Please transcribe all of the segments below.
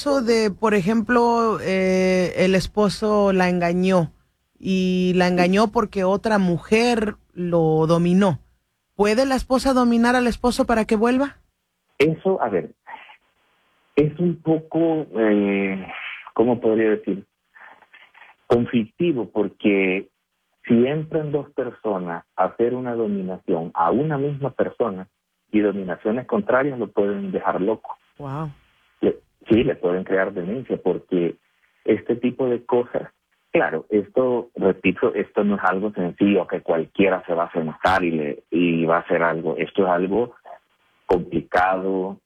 caso de, por ejemplo, el esposo la engañó y la engañó porque otra mujer lo dominó, ¿puede la esposa dominar al esposo para que vuelva? Eso, a ver, es un poco, ¿cómo podría decir? Conflictivo, porque si entran dos personas a hacer una dominación a una misma persona y dominaciones contrarias, lo pueden dejar loco. Wow. Sí, le pueden crear demencia, porque este tipo de cosas, claro, esto, repito, esto no es algo sencillo que cualquiera se va a sentar y va a hacer algo. Esto es algo complicado,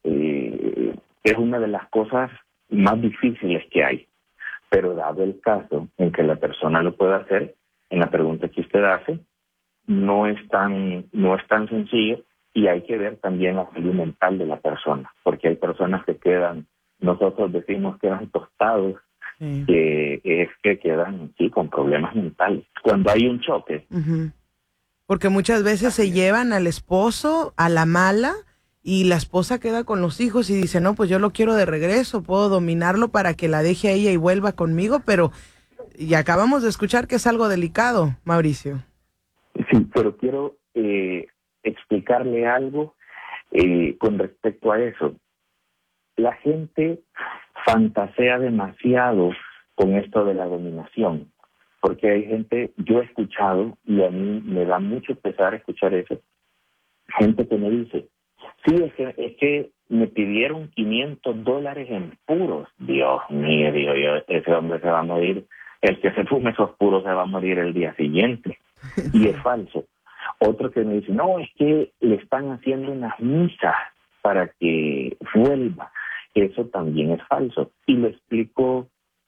es una de las cosas más difíciles que hay. Pero dado el caso en que la persona lo pueda hacer, en la pregunta que usted hace, no es tan sencillo, y hay que ver también la salud mental de la persona, porque hay personas que quedan, nosotros decimos que quedan tostados, Sí. que es que quedan sí con problemas mentales cuando hay un choque. Uh-huh. Porque muchas veces se llevan al esposo a la mala y la esposa queda con los hijos y dice, no, pues yo lo quiero de regreso, puedo dominarlo para que la deje a ella y vuelva conmigo, pero y acabamos de escuchar que es algo delicado, Mauricio. Sí, pero quiero explicarle algo con respecto a eso. La gente fantasea demasiado con esto de la dominación, porque hay gente, yo he escuchado, y a mí me da mucho pesar escuchar eso, gente que me dice, sí, es que me pidieron $500 en puros. Dios mío, digo yo, ese hombre se va a morir, el que se fume esos puros se va a morir el día siguiente, y es falso. Otro que me dice, no, es que le están haciendo unas misas para que vuelva. Eso también es falso. Y lo explico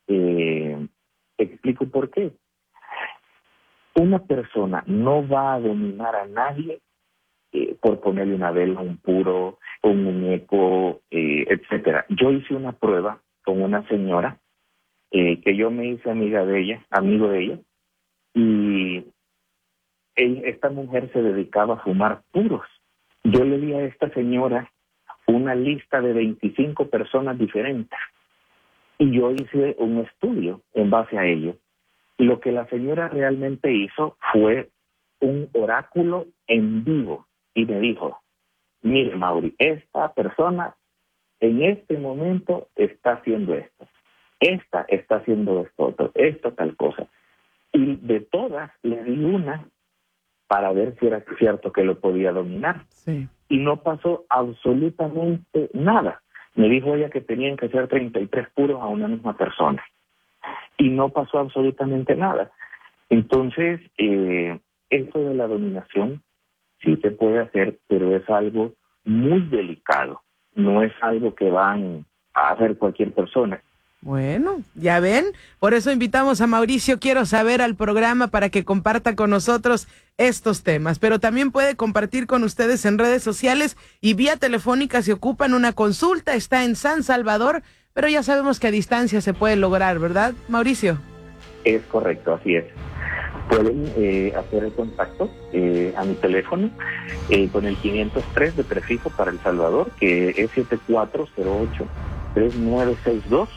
por qué. Una persona no va a dominar a nadie por ponerle una vela, un puro, un muñeco, etcétera. Yo hice una prueba con una señora que yo me hice amigo de ella, y esta mujer se dedicaba a fumar puros. Yo le di a esta señora una lista de 25 personas diferentes y yo hice un estudio en base a ello. Lo que la señora realmente hizo fue un oráculo en vivo y me dijo, mire, Mauri, esta persona en este momento está haciendo esto, esta está haciendo esto otro, esto tal cosa. Y de todas le di una para ver si era cierto que lo podía dominar. Sí. Y no pasó absolutamente nada. Me dijo ella que tenían que ser 33 puros a una misma persona. Y no pasó absolutamente nada. Entonces, esto de la dominación sí se puede hacer, pero es algo muy delicado. No es algo que van a hacer cualquier persona. Bueno, ya ven, por eso invitamos a Mauricio Quiero Saber al programa para que comparta con nosotros estos temas, pero también puede compartir con ustedes en redes sociales y vía telefónica si ocupan una consulta. Está en San Salvador, pero ya sabemos que a distancia se puede lograr, ¿verdad, Mauricio? Es correcto, así es. Pueden hacer el contacto a mi teléfono con el 503 de prefijo para El Salvador, que es 7408-3962.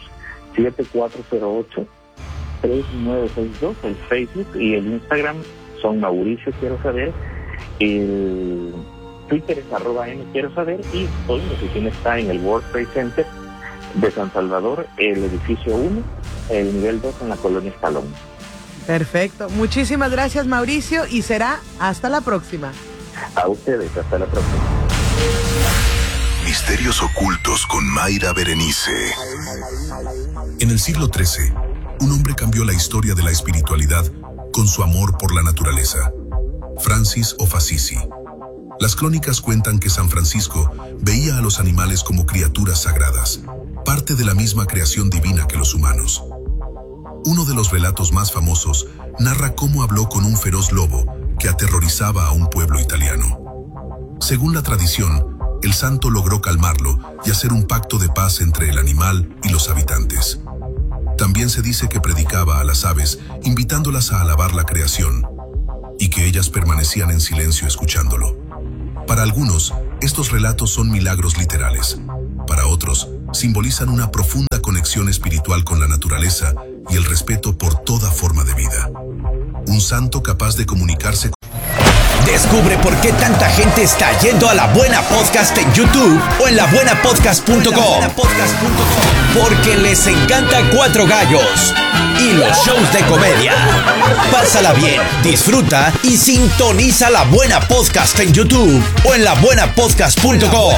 7408-3962, el Facebook y el Instagram son Mauricio Quiero Saber, el Twitter es @mquiero saber, y hoy mi oficina está en el World Trade Center de San Salvador, el edificio 1, el nivel 2 en la colonia Escalón. Perfecto, muchísimas gracias, Mauricio, y será hasta la próxima. A ustedes, hasta la próxima. Misterios ocultos con Mayra Berenice. En el siglo XIII, un hombre cambió la historia de la espiritualidad con su amor por la naturaleza. Francis of Assisi. Las crónicas cuentan que San Francisco veía a los animales como criaturas sagradas, parte de la misma creación divina que los humanos. Uno de los relatos más famosos narra cómo habló con un feroz lobo que aterrorizaba a un pueblo italiano. Según la tradición, el santo logró calmarlo y hacer un pacto de paz entre el animal y los habitantes. También se dice que predicaba a las aves, invitándolas a alabar la creación, y que ellas permanecían en silencio escuchándolo. Para algunos, estos relatos son milagros literales. Para otros, simbolizan una profunda conexión espiritual con la naturaleza y el respeto por toda forma de vida. Un santo capaz de comunicarse. Descubre por qué tanta gente está yendo a La Buena Podcast en YouTube o en labuenapodcast.com. Porque les encanta Cuatro Gallos y los shows de comedia. Pásala bien, disfruta y sintoniza La Buena Podcast en YouTube o en labuenapodcast.com.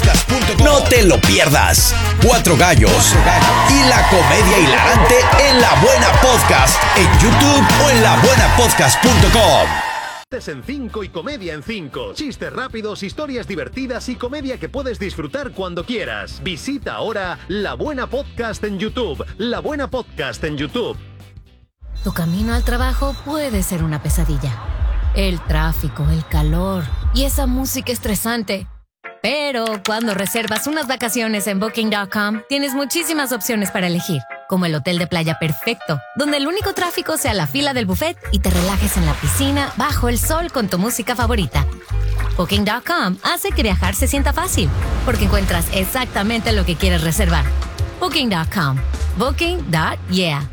No te lo pierdas. Cuatro Gallos y la comedia hilarante en La Buena Podcast en YouTube o en labuenapodcast.com. En 5 y comedia en 5. Chistes rápidos, historias divertidas y comedia que puedes disfrutar cuando quieras. Visita ahora La Buena Podcast en YouTube. La Buena Podcast en YouTube. Tu camino al trabajo puede ser una pesadilla. El tráfico, el calor y esa música estresante. Pero cuando reservas unas vacaciones en Booking.com, tienes muchísimas opciones para elegir. Como el hotel de playa perfecto, donde el único tráfico sea la fila del buffet y te relajes en la piscina bajo el sol con tu música favorita. Booking.com hace que viajar se sienta fácil, porque encuentras exactamente lo que quieres reservar. Booking.com. Booking.yeah.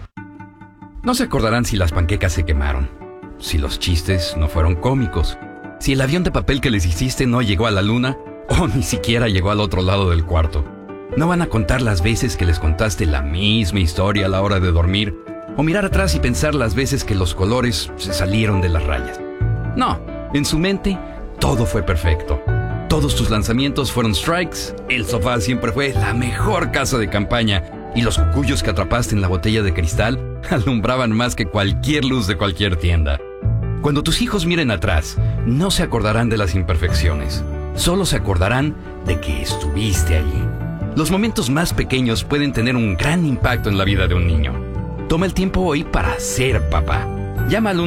No se acordarán si las panquecas se quemaron, si los chistes no fueron cómicos, si el avión de papel que les hiciste no llegó a la luna o ni siquiera llegó al otro lado del cuarto. No van a contar las veces que les contaste la misma historia a la hora de dormir o mirar atrás y pensar las veces que los colores se salieron de las rayas. No, en su mente todo fue perfecto. Todos tus lanzamientos fueron strikes, el sofá siempre fue la mejor casa de campaña y los cucuyos que atrapaste en la botella de cristal alumbraban más que cualquier luz de cualquier tienda. Cuando tus hijos miren atrás, no se acordarán de las imperfecciones, solo se acordarán de que estuviste allí. Los momentos más pequeños pueden tener un gran impacto en la vida de un niño. Toma el tiempo hoy para ser papá. Llama al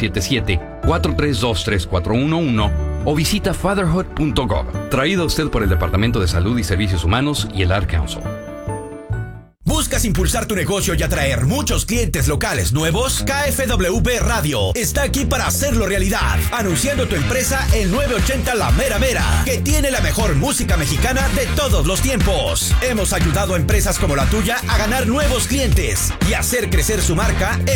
1-877-432-3411 o visita fatherhood.gov. Traído a usted por el Departamento de Salud y Servicios Humanos y el Ad Council. ¿Buscas impulsar tu negocio y atraer muchos clientes locales nuevos? KFWB Radio está aquí para hacerlo realidad. Anunciando tu empresa en 980 La Mera Mera, que tiene la mejor música mexicana de todos los tiempos. Hemos ayudado a empresas como la tuya a ganar nuevos clientes y hacer crecer su marca